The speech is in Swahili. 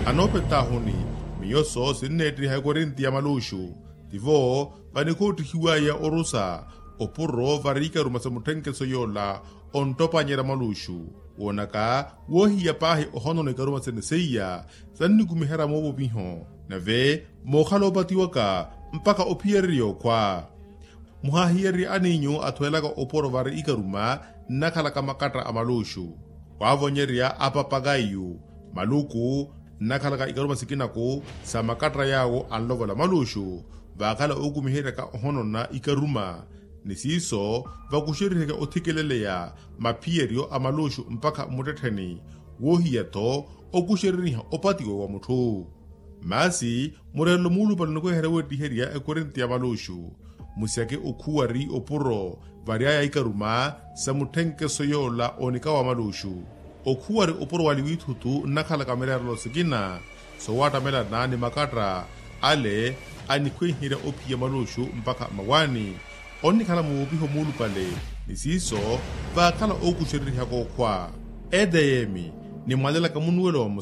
anopetahuni miyoso sinetri ha Korintia malushu tivo panikoti hiwaya orusa opuro varika rumasa mutenkeso yola ontopanyera malushu wonaka wohiya pahi ohono karuma seneseya sanni kumihera mobo biho nave mokhalo batiwaka mpaka opierio kwa muhahiyeri aninyu atwelaga oporo vari ikaruma nakhalaka makatra amalushu wavonyeria apapagayu maluku nakhalaka ikaruma sikinaku sa makatra yawo anlovola malushu vakhala okumihereka ohonona ikaruma nisiso vakushiriheka othikeleleya mapierio amalushu mpaka mutetheni wohiyato okushiririha opatiwe wa muthu masi murelo mulu palinokuhere wetiheria ekorintia malushu musiake okhuwari opuro variaya ikaruma sa muthenkeso yola onika wa malushu okhuwari opuro waliwithutu nakhalaka mererlo sikina so watamela nani makatra ale anikhwehira ophiya malushu mpaka mawani onikhala muupiho mulu pale nisiso vakhala okushiririha kokhwa edeyemi ni mwalela kamunuwelo